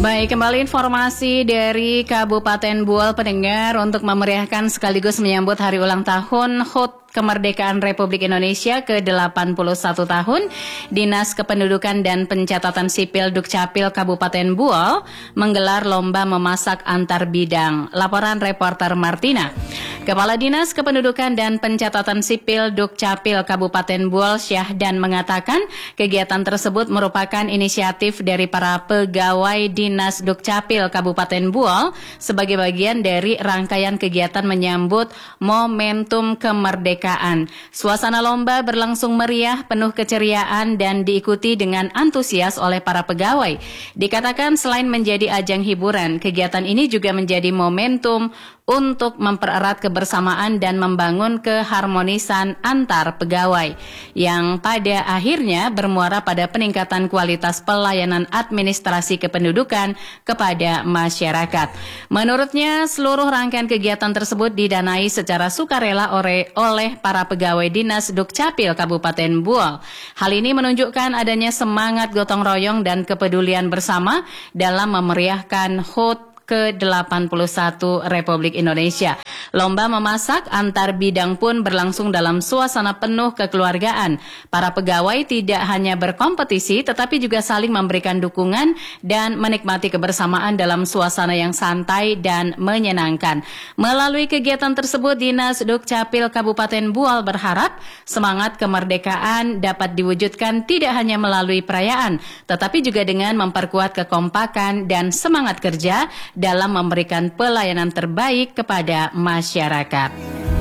Baik, kembali informasi dari Kabupaten Buol pendengar untuk memeriahkan sekaligus menyambut hari ulang tahun HUT Kemerdekaan Republik Indonesia ke-81 tahun, Dinas Kependudukan dan Pencatatan Sipil Dukcapil Kabupaten Buol menggelar lomba memasak antar bidang. Laporan reporter Martina. Kepala Dinas Kependudukan dan Pencatatan Sipil Dukcapil Kabupaten Buol Syahdan mengatakan kegiatan tersebut merupakan inisiatif dari para pegawai Dinas Dukcapil Kabupaten Buol sebagai bagian dari rangkaian kegiatan menyambut momentum kemerdekaan. Suasana lomba berlangsung meriah, penuh keceriaan dan diikuti dengan antusias oleh para pegawai. Dikatakan selain menjadi ajang hiburan, kegiatan ini juga menjadi momentum untuk mempererat kebersamaan dan membangun keharmonisan antar pegawai yang pada akhirnya bermuara pada peningkatan kualitas pelayanan administrasi kependudukan kepada masyarakat. Menurutnya, seluruh rangkaian kegiatan tersebut didanai secara sukarela oleh para pegawai Dinas Dukcapil Kabupaten Buol. Hal ini menunjukkan adanya semangat gotong royong dan kepedulian bersama dalam memeriahkan HUT ke-81 Republik Indonesia. Lomba memasak antar bidang pun berlangsung dalam suasana penuh kekeluargaan. Para pegawai tidak hanya berkompetisi tetapi juga saling memberikan dukungan dan menikmati kebersamaan dalam suasana yang santai dan menyenangkan. Melalui kegiatan tersebut, Dinas Dukcapil Kabupaten Buol berharap semangat kemerdekaan dapat diwujudkan tidak hanya melalui perayaan, tetapi juga dengan memperkuat kekompakan dan semangat kerja dalam memberikan pelayanan terbaik kepada masyarakat.